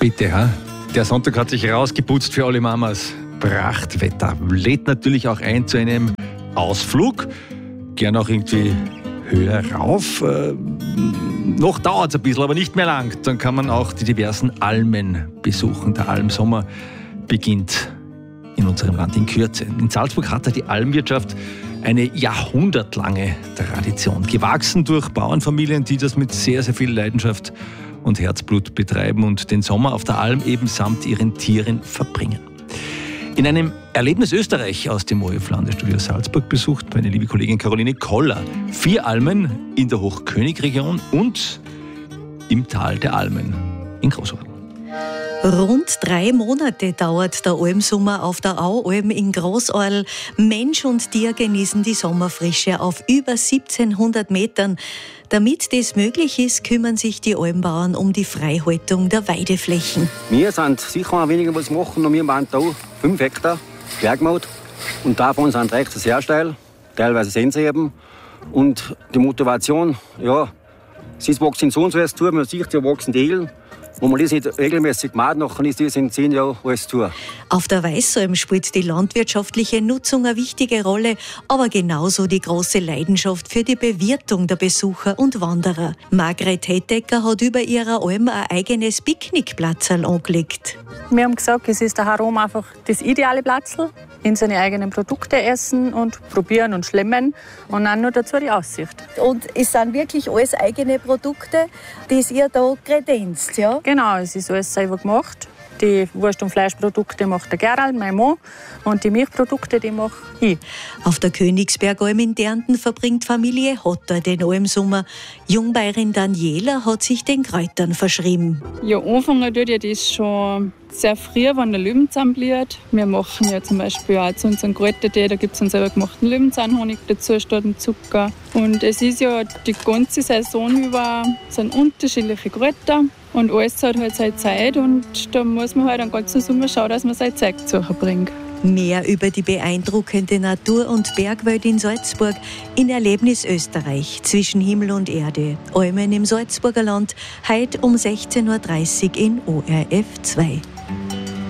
bitte, ha? Der Sonntag hat sich rausgeputzt für alle Mamas. Prachtwetter. Lädt natürlich auch ein zu einem Ausflug. Gern auch irgendwie höher rauf. Noch dauert es ein bisschen, aber nicht mehr lang. Dann kann man auch die diversen Almen besuchen. Der Almsommer beginnt in unserem Land in Kürze. In Salzburg hat die Almwirtschaft eine jahrhundertlange Tradition. Gewachsen durch Bauernfamilien, die das mit sehr, sehr viel Leidenschaft und Herzblut betreiben und den Sommer auf der Alm eben samt ihren Tieren verbringen. In einem Erlebnis Österreich aus dem ORF-Landesstudio Salzburg besucht meine liebe Kollegin Caroline Koller 4 Almen in der Hochkönig-Region und im Tal der Almen in Großadeln. Rund 3 Monate dauert der Almsommer auf der Aualm in Großadeln. Mensch und Tier genießen die Sommerfrische auf über 1700 Metern. Damit das möglich ist, kümmern sich die Almbauern um die Freihaltung der Weideflächen. Wir sind sicher ein weniger was machen und wir machen hier 5 Hektar Bergmod und davon sind 3 sehr steil, teilweise sind sie eben. Und die Motivation, ja, sie wachsen so und so erst zu, man sieht, sie wachsen die Hehlen. Wenn man das nicht regelmäßig macht, dann ist das in 10 Jahren alles zu. Auf der Weißalm spielt die landwirtschaftliche Nutzung eine wichtige Rolle, aber genauso die große Leidenschaft für die Bewirtung der Besucher und Wanderer. Margret Hettecker hat über ihrer Alm ein eigenes Picknickplatzl angelegt. Wir haben gesagt, es ist daheim einfach das ideale Platzl. In seine eigenen Produkte essen und probieren und schlemmen und dann nur dazu die Aussicht. Und es sind wirklich alles eigene Produkte, die ihr da kredenzt, ja? Genau, es ist alles selber gemacht. Die Wurst- und Fleischprodukte macht der Gerald, mein Mann, und die Milchprodukte, die mache ich. Auf der Königsbergalm in Därnten verbringt Familie Hotter den Almsommer. Jungbäuerin Daniela hat sich den Kräutern verschrieben. Ja, anfangen tut ja das schon sehr früh, wenn der Löwenzahn blüht. Wir machen ja zum Beispiel auch zu unserem Kräutertee, da gibt es einen selber gemachten Löwenzahnhonig dazu statt dem Zucker. Und es ist ja die ganze Saison über, sind unterschiedliche Kräuter. Und alles hat halt seine Zeit und da muss man halt den ganzen Sommer schauen, dass man seine Zeit zu bringt. Mehr über die beeindruckende Natur- und Bergwelt in Salzburg in Erlebnis Österreich zwischen Himmel und Erde. Almen im Salzburger Land, heute um 16:30 Uhr in ORF 2.